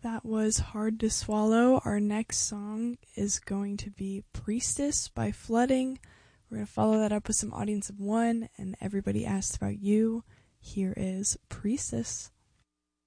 That was Hard to Swallow. Our next song is going to be Priestess by Flooding. We're going to follow that up with some Audience of One and Everybody Asked About You. Here is Priestess.